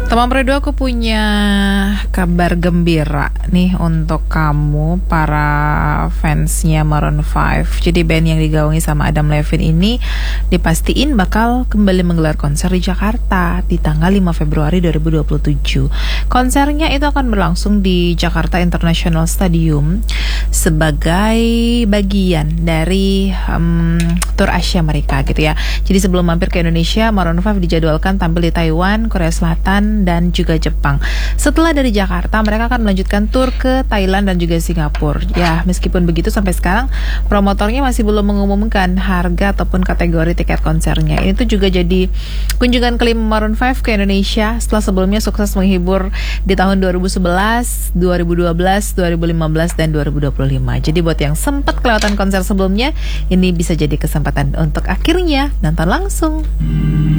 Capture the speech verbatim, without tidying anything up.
Teman berdua, aku punya kabar gembira nih untuk kamu para fansnya Maroon five. Jadi band yang digawangi sama Adam Levine ini dipastiin bakal kembali menggelar konser di Jakarta di tanggal lima Februari dua ribu dua puluh tujuh. Konsernya itu akan berlangsung di Jakarta International Stadium sebagai bagian dari um, tour Asia mereka gitu ya. Jadi sebelum mampir ke Indonesia, Maroon five dijadwalkan tampil di Taiwan, Korea Selatan, dan juga Jepang. Setelah dari Jakarta, mereka akan melanjutkan tur ke Thailand dan juga Singapura. Ya, meskipun begitu sampai sekarang promotornya masih belum mengumumkan harga ataupun kategori tiket konsernya. Ini tuh juga jadi kunjungan kelima Maroon five ke Indonesia setelah sebelumnya sukses menghibur di tahun dua ribu sebelas, dua ribu dua belas, dua ribu lima belas, dan dua ribu dua puluh lima. Jadi buat yang sempat kelewatan konser sebelumnya, ini bisa jadi kesempatan untuk akhirnya nonton langsung.